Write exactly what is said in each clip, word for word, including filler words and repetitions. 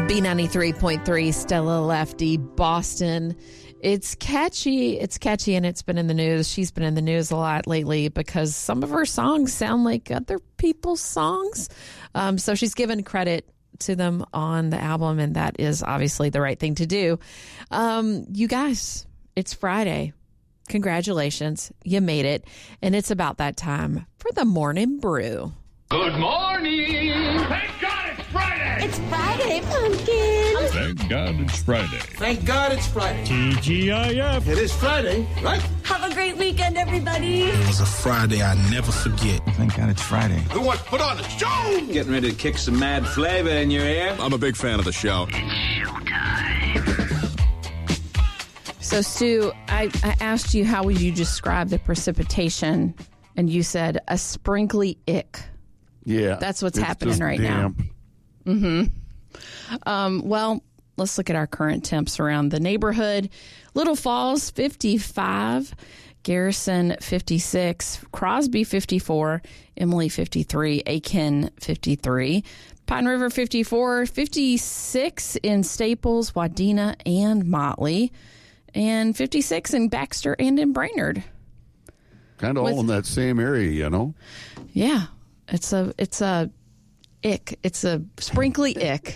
B ninety-three point three, Stella Lefty, Boston. It's catchy. It's catchy, and it's been in the news. She's been in the news a lot lately because some of her songs sound like other people's songs. Um, so she's given credit to them on the album, and that is obviously the right thing to do. Um, you guys, it's Friday. Congratulations. You made it. And it's about that time for the Morning Brew. Good morning. Thank God it's Friday. It's Friday, pumpkin. Thank God it's Friday. Thank God it's Friday. T G I F. It is Friday, right? Have a great weekend, everybody. It was a Friday I never forget. Thank God it's Friday. Who wants to put on a show? Getting ready to kick some mad flavor in your ear? I'm a big fan of the show. It's showtime. So, Stu, I, I asked you how would you describe the precipitation, and you said a sprinkly ick. Yeah. That's what's it's happening just right damp. now. Mm-hmm. Um, well, let's look at our current temps around the neighborhood. Little Falls, fifty-five. Garrison, fifty-six. Crosby, fifty-four. Emily, fifty-three. Aiken, fifty-three. Pine River, fifty-four. fifty-six in Staples, Wadena, and Motley. And fifty-six in Baxter and in Brainerd. Kind of all With, in that same area, you know? Yeah. It's a, it's a ick. It's a sprinkly ick.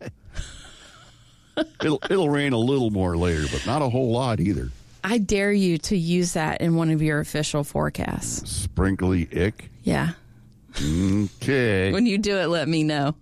it'll it'll rain a little more later, but not a whole lot either. I dare you to use that in one of your official forecasts. Sprinkly ick? Yeah. Okay. When you do it, let me know.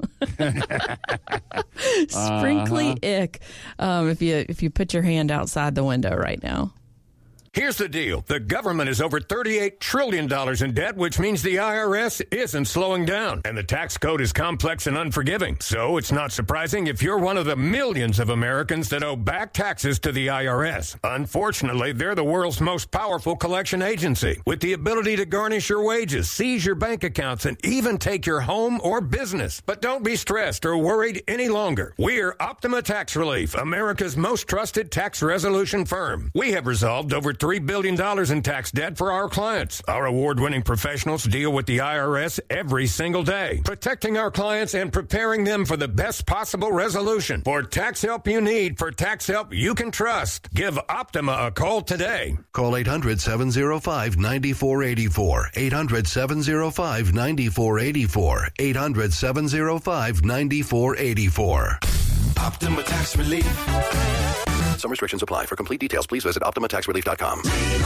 Sprinkly uh-huh. ick. Um, if you if you put your hand outside the window right now. Here's the deal. The government is over thirty-eight trillion dollars in debt, which means the I R S isn't slowing down. And the tax code is complex and unforgiving. So it's not surprising if you're one of the millions of Americans that owe back taxes to the I R S. Unfortunately, they're the world's most powerful collection agency, with the ability to garnish your wages, seize your bank accounts, and even take your home or business. But don't be stressed or worried any longer. We're Optima Tax Relief, America's most trusted tax resolution firm. We have resolved over three billion dollars in tax debt for our clients. Our award-winning professionals deal with the I R S every single day, protecting our clients and preparing them for the best possible resolution. For tax help you need, for tax help you can trust, give Optima a call today. Call eight hundred, seven oh five, nine four eight four. eight hundred, seven oh five, nine four eight four. eight hundred, seven oh five, nine four eight four. Optima Tax Relief. Some restrictions apply. For complete details, please visit Optima Tax Relief dot com.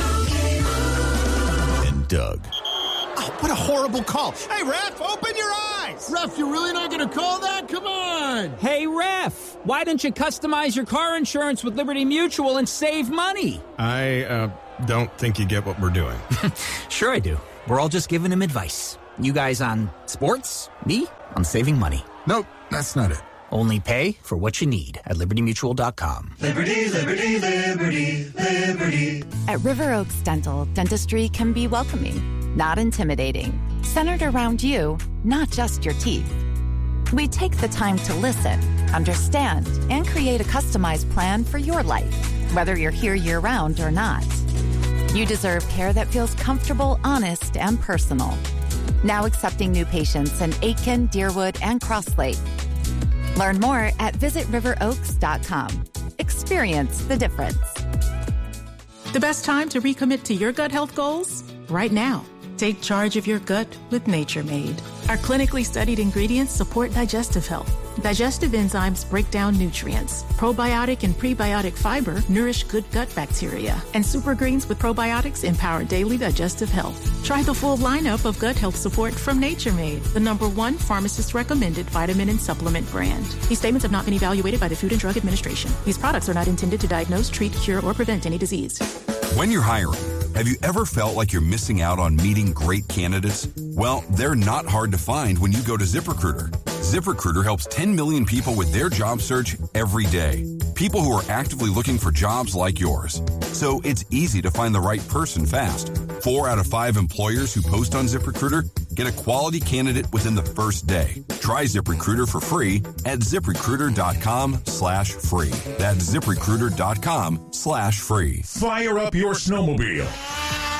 And Doug. Oh, what a horrible call. Hey, Ref, open your eyes. Ref, you're really not going to call that? Come on. Hey, Ref, why don't you customize your car insurance with Liberty Mutual and save money? I uh, don't think you get what we're doing. Sure I do. We're all just giving him advice. You guys on sports, me on saving money. Nope, that's not it. Only pay for what you need at Liberty Mutual dot com. Liberty, Liberty, Liberty, Liberty. At River Oaks Dental, dentistry can be welcoming, not intimidating. Centered around you, not just your teeth. We take the time to listen, understand, and create a customized plan for your life, whether you're here year-round or not. You deserve care that feels comfortable, honest, and personal. Now accepting new patients in Aitkin, Deerwood, and Cross Lake. Learn more at visit river oaks dot com. Experience the difference. The best time to recommit to your gut health goals? Right now. Take charge of your gut with Nature Made. Our clinically studied ingredients support digestive health. Digestive enzymes break down nutrients. Probiotic and prebiotic fiber nourish good gut bacteria. And super greens with probiotics empower daily digestive health. Try the full lineup of gut health support from Nature Made, the number one pharmacist-recommended vitamin and supplement brand. These statements have not been evaluated by the Food and Drug Administration. These products are not intended to diagnose, treat, cure, or prevent any disease. When you're hiring, have you ever felt like you're missing out on meeting great candidates? Well, they're not hard to find when you go to ZipRecruiter. ZipRecruiter helps ten million people with their job search every day. People who are actively looking for jobs like yours. So it's easy to find the right person fast. Four out of five employers who post on ZipRecruiter get a quality candidate within the first day. Try ZipRecruiter for free at ZipRecruiter.com slash free. That's ZipRecruiter.com slash free. Fire up your snowmobile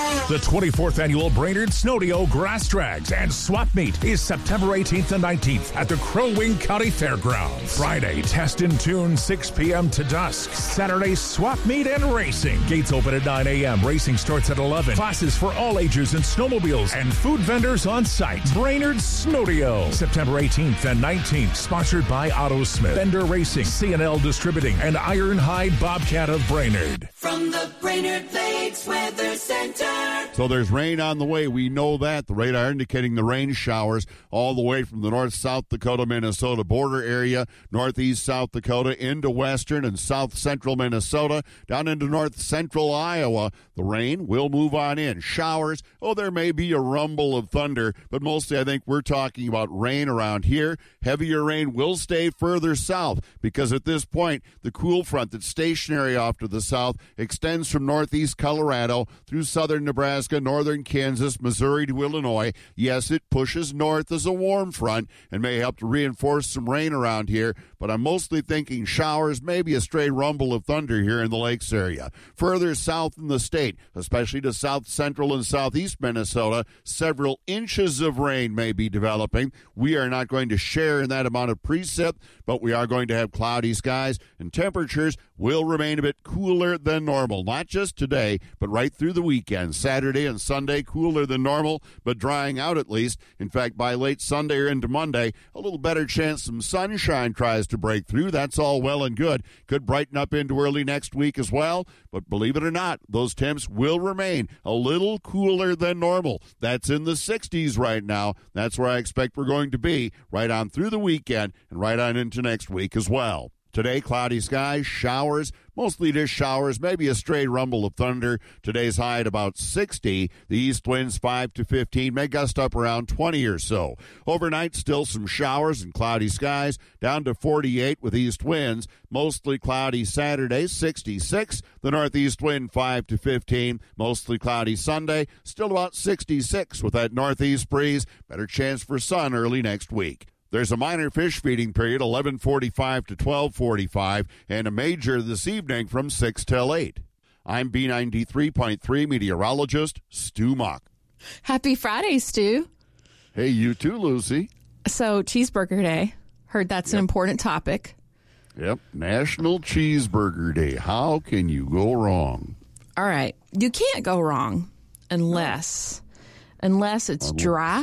The twenty-fourth Annual Brainerd Snowdeo Grass Drags and Swap Meet is September eighteenth and nineteenth at the Crow Wing County Fairgrounds. Friday, Test and Tune, six p.m. to dusk. Saturday, Swap Meet and Racing. Gates open at nine a.m. Racing starts at eleven. Classes for all ages and snowmobiles and food vendors on site. Brainerd Snowdeo, September eighteenth and nineteenth. Sponsored by Autosmith, Bender Racing, C and L Distributing, and Ironhide Bobcat of Brainerd. From the Brainerd Lakes Weather Center. So there's rain on the way. We know that. The radar indicating the rain showers all the way from the north South Dakota, Minnesota border area, northeast South Dakota into western and south central Minnesota, down into north central Iowa. The rain will move on in. Showers, oh, there may be a rumble of thunder, but mostly I think we're talking about rain around here. Heavier rain will stay further south because at this point, the cool front that's stationary off to the south extends from northeast Colorado through southern Nebraska, northern Kansas, Missouri to Illinois. Yes, it pushes north as a warm front and may help to reinforce some rain around here, but I'm mostly thinking showers, maybe a stray rumble of thunder here in the lakes area. Further south in the state, especially to south central and southeast Minnesota, several inches of rain may be developing. We are not going to share in that amount of precip, but we are going to have cloudy skies, and temperatures will remain a bit cooler than normal. Not just today, but right through the weekend. Saturday and Sunday, cooler than normal, but drying out at least. In fact, by late Sunday or into Monday, a little better chance some sunshine tries to break through. That's all well and good. Could brighten up into early next week as well, but believe it or not, those temps will remain a little cooler than normal. That's in the sixties right now. That's where I expect we're going to be right on through the weekend and right on into next week as well. Today, cloudy skies, showers, mostly just showers, maybe a stray rumble of thunder. Today's high at about sixty. The east winds five to fifteen, may gust up around twenty or so. Overnight, still some showers and cloudy skies, down to forty-eight with east winds. Mostly cloudy Saturday, sixty-six. The northeast wind five to fifteen. Mostly cloudy Sunday, still about sixty-six with that northeast breeze. Better chance for sun early next week. There's a minor fish feeding period, eleven forty-five to twelve forty-five, and a major this evening from six till eight. I'm B ninety-three point three meteorologist Stu Mock. Happy Friday, Stu. Hey, you too, Lucy. So, Cheeseburger Day. Heard that's yep. an important topic. Yep, National Cheeseburger Day. How can you go wrong? All right. You can't go wrong unless, unless it's unless. dry.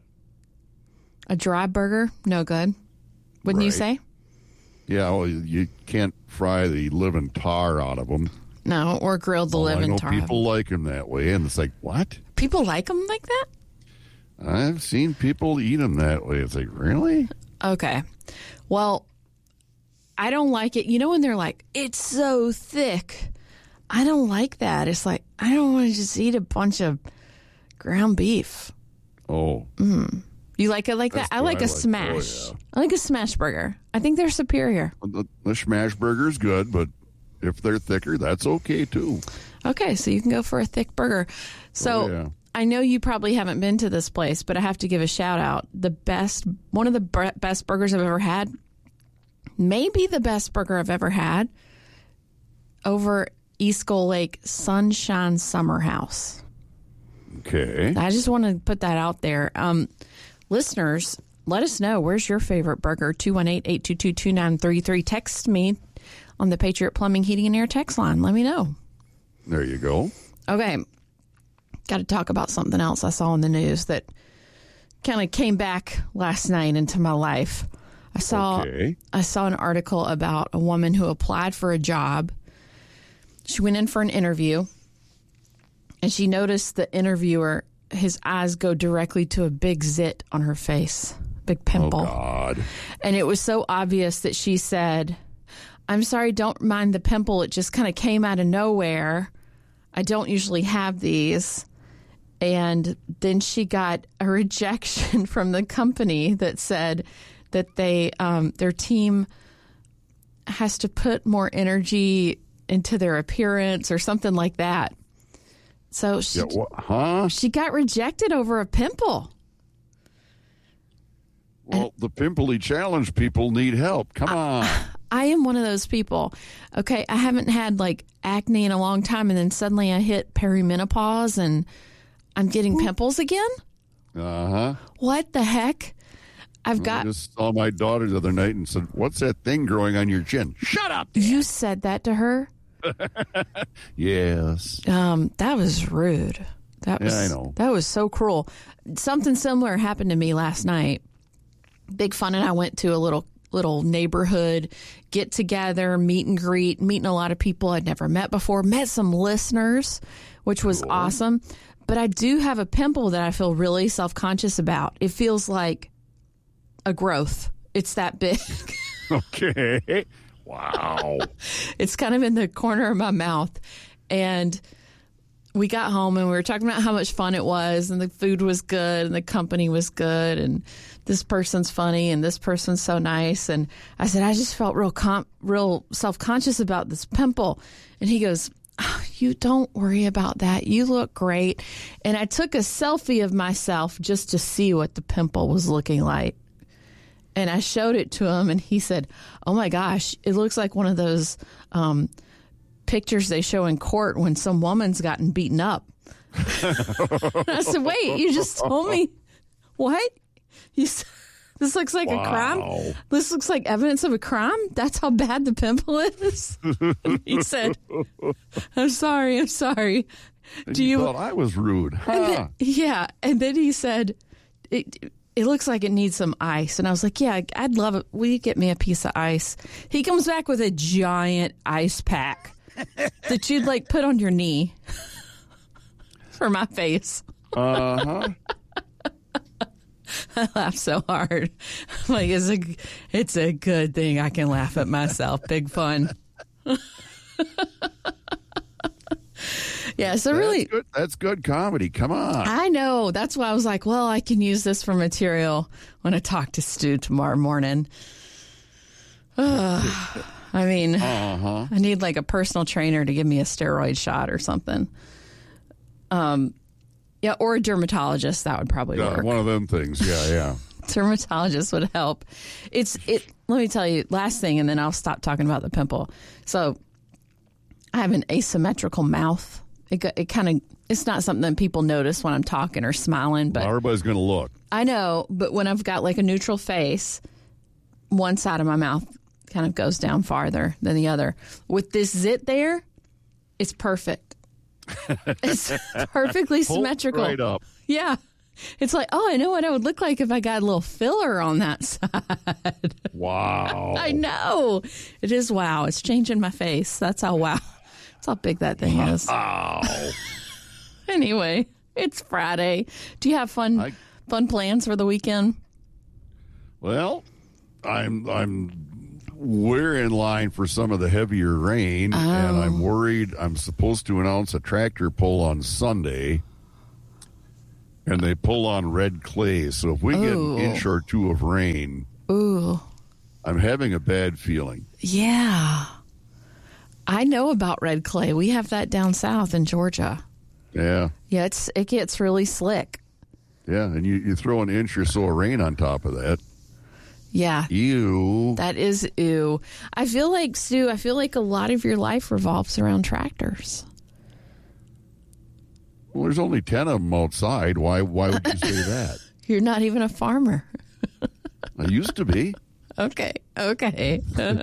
A dry burger, no good. Wouldn't right. you say? Yeah, well, you can't fry the living tar out of them. No, or grill the well, living I know tar. People like them that way, and it's like, what? People like them like that? I've seen people eat them that way. It's like, really? Okay. Well, I don't like it. You know when they're like, it's so thick. I don't like that. It's like, I don't want to just eat a bunch of ground beef. Oh. Mm. You like it like That's that? I like a I like. smash. Oh, yeah. I like a smash burger. I think they're superior. The, the smash burger is good, but if they're thicker, that's okay too. Okay, so you can go for a thick burger. So oh, yeah. I know you probably haven't been to this place, but I have to give a shout out. The best, one of the best burgers I've ever had, maybe the best burger I've ever had, over East Gull Lake Sunshine Summer House. Okay. I just want to put that out there. Um, Listeners, let us know. Where's your favorite burger? two one eight, eight two two, two nine three three. Text me on the Patriot Plumbing, Heating, and Air text line. Let me know. There you go. Okay. Got to talk about something else I saw in the news that kind of came back last night into my life. I saw okay. I saw an article about a woman who applied for a job. She went in for an interview, and she noticed the interviewer, his eyes go directly to a big zit on her face, big pimple. Oh, God. And it was so obvious that she said, I'm sorry, don't mind the pimple. It just kind of came out of nowhere. I don't usually have these. And then she got a rejection from the company that said that they, um, their team has to put more energy into their appearance or something like that. So she, yeah, well, huh? she got rejected over a pimple. Well, and, the pimply challenge people need help. Come on. I am one of those people. Okay, I haven't had like acne in a long time, and then suddenly I hit perimenopause and I'm getting pimples again. Uh-huh. What the heck? I've got... I just saw my daughter the other night and said, what's that thing growing on your chin? Shut up, Dad. You said that to her? Yes. Um, that was rude. That was, yeah, I know. That was so cruel. Something similar happened to me last night. Big Fun and I went to a little little neighborhood get together, meet and greet, meeting a lot of people I'd never met before, met some listeners, which was cool. Awesome. But I do have a pimple that I feel really self-conscious about. It feels like a growth. It's that big. Okay. Wow. It's kind of in the corner of my mouth. And we got home and we were talking about how much fun it was and the food was good and the company was good and this person's funny and this person's so nice. And I said, I just felt real com- real self-conscious about this pimple. And he goes, oh, you don't worry about that. You look great. And I took a selfie of myself just to see what the pimple was looking like. And I showed it to him and he said, oh my gosh, it looks like one of those um, pictures they show in court when some woman's gotten beaten up. I said, wait, you just told me what? You said, this looks like wow. a crime? This looks like evidence of a crime? That's how bad the pimple is? And he said, I'm sorry, I'm sorry. And Do you you thought I was rude? Huh? And then, yeah. And then he said, it, it looks like it needs some ice. And I was like, yeah, I'd love it. Will you get me a piece of ice? He comes back with a giant ice pack that you'd like put on your knee for my face. Uh-huh. I laughed so hard. I'm like, it's a, it's a good thing I can laugh at myself. Big Fun. Yeah, so that's really... Good. That's good comedy. Come on. I know. That's why I was like, well, I can use this for material when I talk to Stu tomorrow morning. Uh, I mean, uh-huh. I need like a personal trainer to give me a steroid shot or something. Um, yeah, or a dermatologist. That would probably yeah, work. One of them things. Yeah, yeah. Dermatologist would help. It's it. Let me tell you, last thing, and then I'll stop talking about the pimple. So I have an asymmetrical mouth. It it kind of it's not something that people notice when I'm talking or smiling, but well, everybody's going to look. I know, but when I've got like a neutral face, one side of my mouth kind of goes down farther than the other. With this zit there, it's perfect. It's perfectly symmetrical. Right up. Yeah. It's like, oh, I know what I would look like if I got a little filler on that side. Wow. I know. It is wow. It's changing my face. That's how wow. That's how big that thing is. Wow. Anyway, it's Friday. Do you have fun I, fun plans for the weekend? Well, I'm I'm we're in line for some of the heavier rain, oh. and I'm worried. I'm supposed to announce a tractor pull on Sunday, and they pull on red clay. So if we Ooh. get an inch or two of rain, Ooh. I'm having a bad feeling. Yeah. I know about red clay. We have that down south in Georgia. Yeah. Yeah, it's it gets really slick. Yeah, and you, you throw an inch or so of rain on top of that. Yeah. Ew. That is ew. I feel like, Stu, I feel like a lot of your life revolves around tractors. Well, there's only ten of them outside. Why, why would you say that? You're not even a farmer. I used to be. Okay, okay.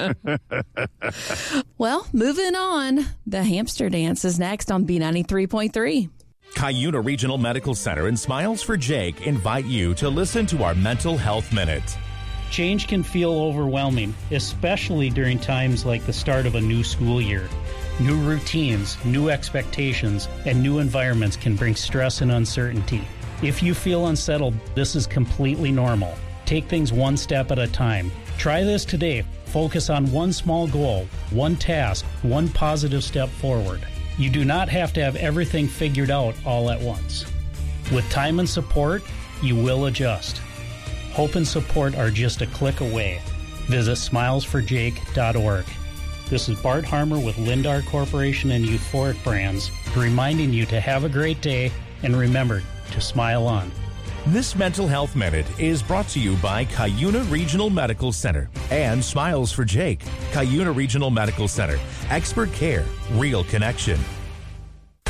Well, moving on. The hamster dance is next on B ninety-three point three. Cuyuna Regional Medical Center and Smiles for Jake invite you to listen to our Mental Health Minute. Change can feel overwhelming, especially during times like the start of a new school year. New routines, new expectations, and new environments can bring stress and uncertainty. If you feel unsettled, this is completely normal. Take things one step at a time. Try this today. Focus on one small goal, one task, one positive step forward. You do not have to have everything figured out all at once. With time and support, you will adjust. Hope and support are just a click away. Visit smiles for jake dot org. This is Bart Harmer with Lindar Corporation and Euphoric Brands, reminding you to have a great day and remember to smile on. This Mental Health Minute is brought to you by Cuyuna Regional Medical Center and Smiles for Jake. Cuyuna Regional Medical Center. Expert care, real connection.